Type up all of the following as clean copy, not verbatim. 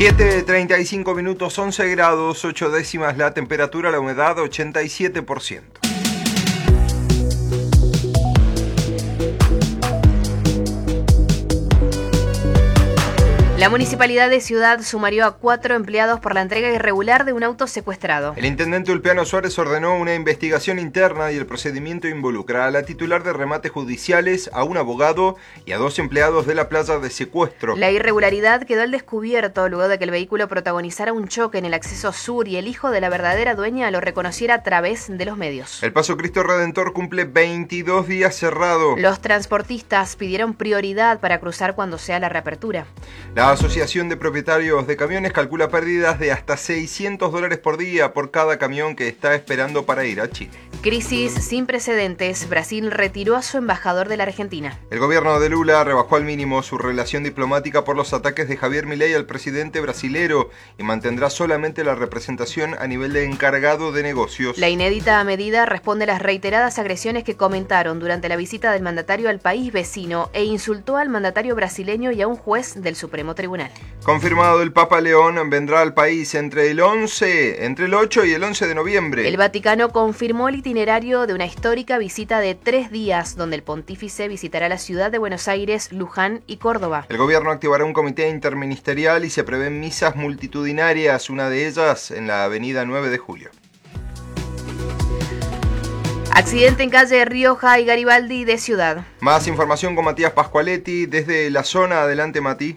7:35, 11 grados, 8 décimas la temperatura, la humedad 87%. La Municipalidad de Ciudad sumarió a 4 empleados por la entrega irregular de un auto secuestrado. El intendente Ulpiano Suárez ordenó una investigación interna y el procedimiento involucra a la titular de remates judiciales, a un abogado y a 2 empleados de la playa de secuestro. La irregularidad quedó al descubierto luego de que el vehículo protagonizara un choque en el acceso sur y el hijo de la verdadera dueña lo reconociera a través de los medios. El Paso Cristo Redentor cumple 22 días cerrado. Los transportistas pidieron prioridad para cruzar cuando sea la reapertura. La Asociación de Propietarios de Camiones calcula pérdidas de hasta $600 por día por cada camión que está esperando para ir a Chile. Crisis sin precedentes. Brasil retiró a su embajador de la Argentina. El gobierno de Lula rebajó al mínimo su relación diplomática por los ataques de Javier Milei al presidente brasilero y mantendrá solamente la representación a nivel de encargado de negocios. La inédita medida responde a las reiteradas agresiones que comentaron durante la visita del mandatario al país vecino e insultó al mandatario brasileño y a un juez del Supremo Tribunal. Confirmado, el Papa León vendrá al país entre el 8 y el 11 de noviembre. El Vaticano confirmó el itinerario de una histórica visita de 3 días, donde el pontífice visitará la ciudad de Buenos Aires, Luján y Córdoba. El gobierno activará un comité interministerial y se prevén misas multitudinarias, una de ellas en la avenida 9 de Julio. Accidente en calle Rioja y Garibaldi de Ciudad. Más información con Matías Pascualetti desde la zona. Adelante, Mati.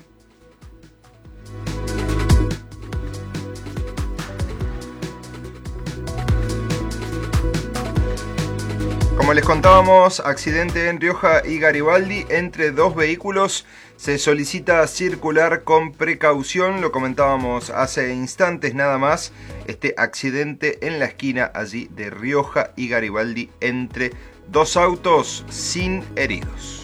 Como les contábamos, accidente en Rioja y Garibaldi entre 2 vehículos. Se solicita circular con precaución, lo comentábamos hace instantes nada más. Este accidente en la esquina allí de Rioja y Garibaldi entre 2 autos sin heridos.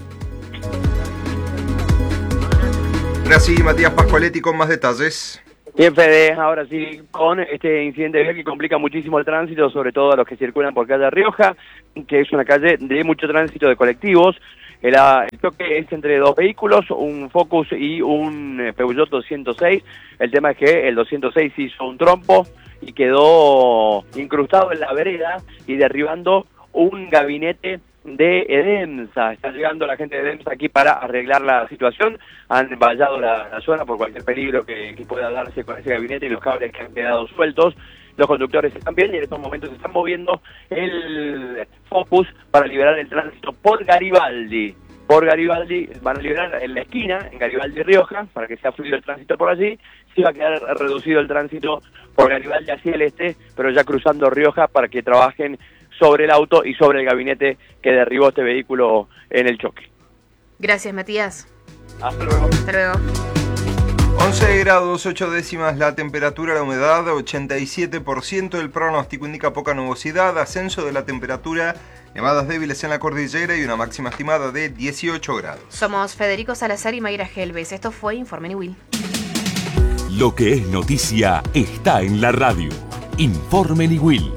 Ahora sí, Matías Pascualetti con más detalles. Bien, Fede, ahora sí, con este incidente vial que complica muchísimo el tránsito, sobre todo a los que circulan por calle Rioja, que es una calle de mucho tránsito de colectivos. El choque es entre 2 vehículos, un Focus y un Peugeot 206. El tema es que el 206 hizo un trompo y quedó incrustado en la vereda y derribando un gabinete de EDEMSA. Está llegando la gente de EDEMSA aquí para arreglar la situación. Han vallado la zona por cualquier peligro que pueda darse con ese gabinete y los cables que han quedado sueltos. Los conductores están bien y en estos momentos se están moviendo el Focus para liberar el tránsito por Garibaldi. Por Garibaldi van a liberar en la esquina, en Garibaldi y Rioja, para que sea fluido el tránsito por allí. Sí va a quedar reducido el tránsito por Garibaldi hacia el este, pero ya cruzando Rioja para que trabajen sobre el auto y sobre el gabinete que derribó este vehículo en el choque. Gracias, Matías. Hasta luego. Hasta luego. 11 grados, 8 décimas la temperatura, la humedad 87%, el pronóstico indica poca nubosidad, ascenso de la temperatura, nevadas débiles en la cordillera y una máxima estimada de 18 grados. Somos Federico Salazar y Mayra Helves. Esto fue Informe Niwil. Lo que es noticia está en la radio. Informe Niwil.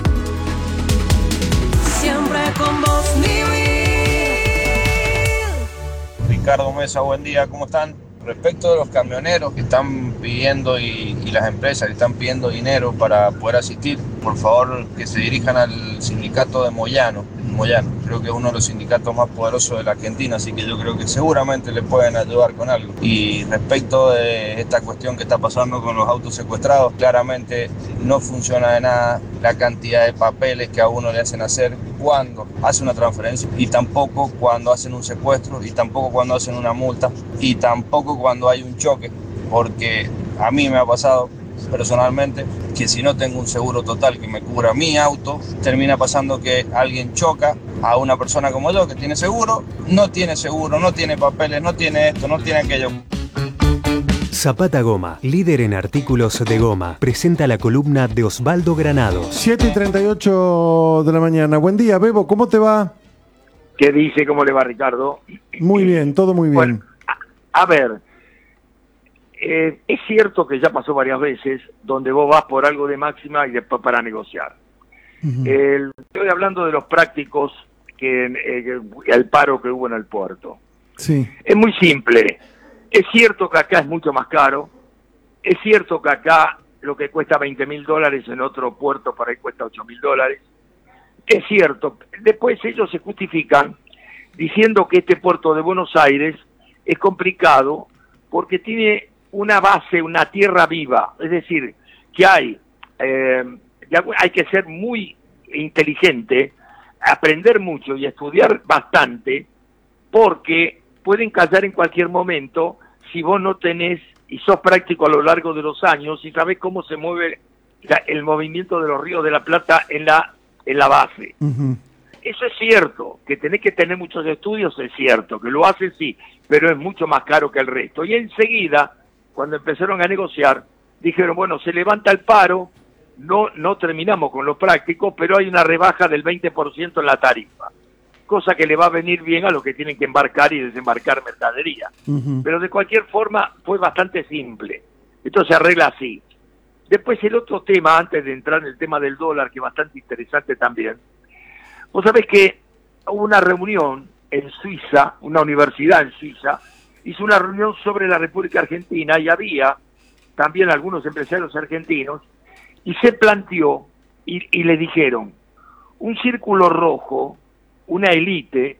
Siempre con vos, Niwil. Ricardo Mesa, buen día, ¿cómo están? Respecto de los camioneros que están pidiendo y las empresas que están pidiendo dinero para poder asistir, por favor que se dirijan al sindicato de Moyano. Creo que es uno de los sindicatos más poderosos de la Argentina, así que yo creo que seguramente le pueden ayudar con algo. Y respecto de esta cuestión que está pasando con los autos secuestrados, claramente no funciona de nada la cantidad de papeles que a uno le hacen hacer cuando hace una transferencia, y tampoco cuando hacen un secuestro, y tampoco cuando hacen una multa, y tampoco cuando hay un choque, porque a mí me ha pasado personalmente que si no tengo un seguro total que me cubra mi auto, termina pasando que alguien choca a una persona como yo que tiene seguro, no tiene papeles, no tiene esto, no tiene aquello. Zapata Goma, líder en artículos de goma, presenta la columna de Osvaldo Granados. 7:38 de la mañana. Buen día, Bebo, ¿cómo te va? ¿Qué dice? ¿Cómo le va, Ricardo? Muy bien, todo muy bien. Bueno, a ver, es cierto que ya pasó varias veces donde vos vas por algo de máxima y después para negociar. Estoy hablando de los prácticos el paro que hubo en el puerto. Sí. Es muy simple. Es cierto que acá es mucho más caro, Es cierto que acá lo que cuesta $20.000 en otro puerto por ahí cuesta $8.000. Es cierto. Después ellos se justifican diciendo que este puerto de Buenos Aires es complicado porque tiene una base, una tierra viva. Es decir, que hay que ser muy inteligente, aprender mucho y estudiar bastante, porque pueden callar en cualquier momento si vos no tenés y sos práctico a lo largo de los años y sabés cómo se mueve el movimiento de los ríos de la Plata en la base. Uh-huh. Eso es cierto, que tenés que tener muchos estudios, es cierto, que lo hacen sí, pero es mucho más caro que el resto. Y enseguida, cuando empezaron a negociar, dijeron, bueno, se levanta el paro, no terminamos con lo práctico, pero hay una rebaja del 20% en la tarifa, cosa que le va a venir bien a los que tienen que embarcar y desembarcar mercadería. Uh-huh. Pero de cualquier forma fue bastante simple. Esto se arregla así. Después el otro tema, antes de entrar en el tema del dólar, que es bastante interesante también, vos sabés que hubo una reunión en Suiza, una universidad en Suiza, hizo una reunión sobre la República Argentina y había también algunos empresarios argentinos y se planteó y le dijeron, un círculo rojo, una élite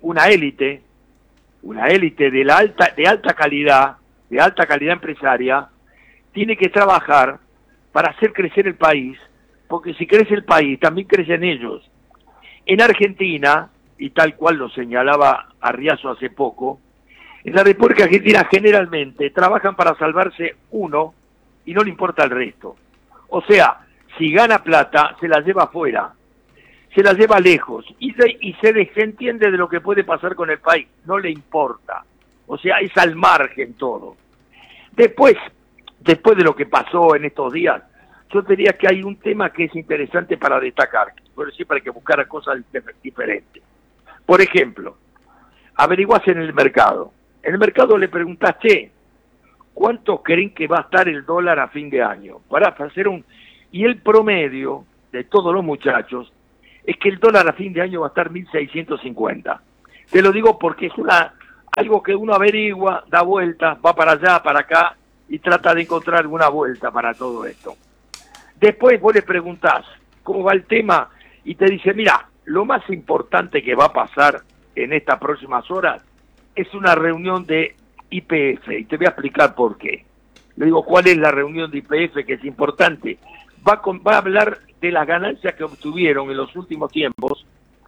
de alta calidad empresaria, tiene que trabajar para hacer crecer el país, porque si crece el país, también crecen ellos. En Argentina, y tal cual lo señalaba Arriazo hace poco, en la República Argentina generalmente trabajan para salvarse uno y no le importa el resto. O sea, si gana plata, se la lleva afuera, se la lleva lejos y se desentiende de lo que puede pasar con el país, no le importa. O sea, es al margen todo. Después de lo que pasó en estos días, yo diría que hay un tema que es interesante para destacar, pero siempre hay que buscar cosas diferentes. Por ejemplo, averiguás en el mercado. En el mercado le preguntás, ¿cuánto creen que va a estar el dólar a fin de año? Para hacer y el promedio de todos los muchachos es que el dólar a fin de año va a estar 1.650. Te lo digo porque es algo que uno averigua, da vueltas, va para allá, para acá, y trata de encontrar alguna vuelta para todo esto. Después vos le preguntás cómo va el tema y te dice, mira, lo más importante que va a pasar en estas próximas horas es una reunión de YPF, y te voy a explicar por qué. Le digo, ¿cuál es la reunión de YPF que es importante? Va a hablar de las ganancias que obtuvieron en los últimos tiempos,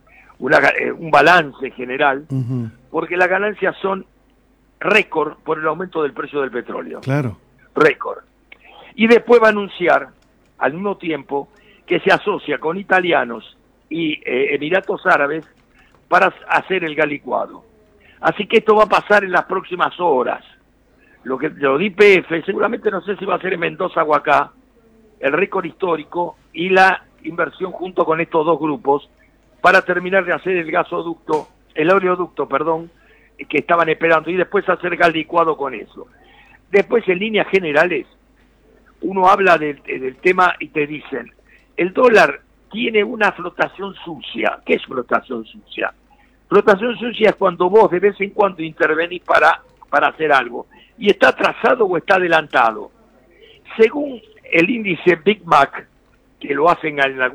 un balance general, uh-huh, porque las ganancias son récord por el aumento del precio del petróleo. Claro. Récord. Y después va a anunciar, al mismo tiempo, que se asocia con italianos y Emiratos Árabes para hacer el gas licuado. Así que esto va a pasar en las próximas horas. Lo de YPF, seguramente no sé si va a ser en Mendoza o acá, el récord histórico y la inversión junto con estos dos grupos para terminar de hacer el oleoducto, que estaban esperando, y después hacer gas licuado con eso. Después, en líneas generales, uno habla del tema y te dicen, el dólar tiene una flotación sucia. ¿Qué es flotación sucia? Flotación sucia es cuando vos de vez en cuando intervenís para hacer algo, y está atrasado o está adelantado. Según el índice Big Mac, que lo hacen allá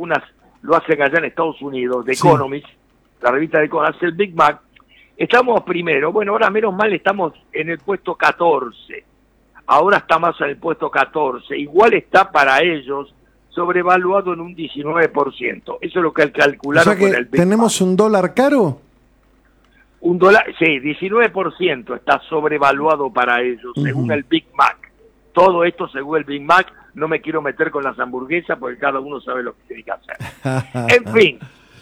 en Estados Unidos, de Economist, la revista de Economist, el Big Mac, estamos primero. Bueno, ahora menos mal estamos en el puesto 14. Ahora está más en el puesto 14. Igual está para ellos sobrevaluado en un 19%. Eso es lo que calcularon, o sea que con el Big ¿tenemos Mac. ¿Un dólar caro? Un dólar, sí, 19% está sobrevaluado para ellos, uh-huh, según el Big Mac. Todo esto según el Big Mac. No me quiero meter con las hamburguesas porque cada uno sabe lo que tiene que hacer. En fin,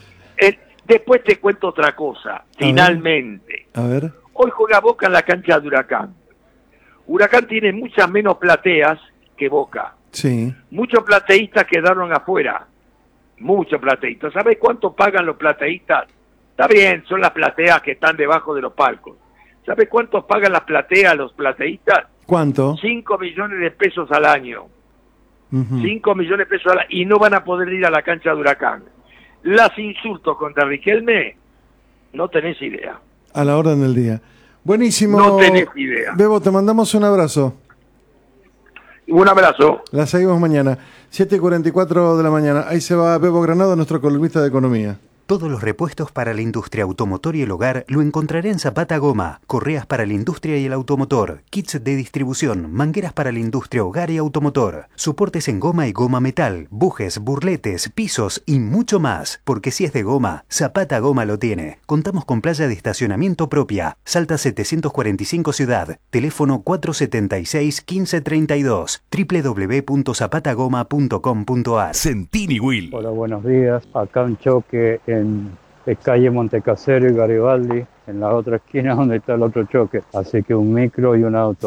después te cuento otra cosa. Finalmente, a ver. Hoy juega Boca en la cancha de Huracán. Huracán tiene muchas menos plateas que Boca. Sí. Muchos plateístas quedaron afuera. Muchos plateístas. ¿Sabés cuánto pagan los plateístas? Está bien, son las plateas que están debajo de los palcos. ¿Sabés cuánto pagan las plateas los plateístas? ¿Cuánto? 5 millones de pesos al año. Uh-huh. 5 millones de pesos al año. Y no van a poder ir a la cancha de Huracán. Las insultos contra Riquelme, no tenés idea. A la orden del día. Buenísimo. No tenés idea. Bebo, te mandamos un abrazo. Un abrazo. La seguimos mañana, 7:44 de la mañana. Ahí se va Bebo Granado, nuestro columnista de economía. Todos los repuestos para la industria automotor y el hogar lo encontrará en Zapata Goma. Correas para la industria y el automotor, kits de distribución, mangueras para la industria, hogar y automotor, soportes en goma y goma metal, bujes, burletes, pisos y mucho más. Porque si es de goma, Zapata Goma lo tiene. Contamos con playa de estacionamiento propia. Salta 745 Ciudad. Teléfono 476-1532. www.zapatagoma.com.ar. Centini Will. Hola, buenos días. Acá un choque en calle Montecasero y Garibaldi, en la otra esquina donde está el otro choque. Así que un micro y un auto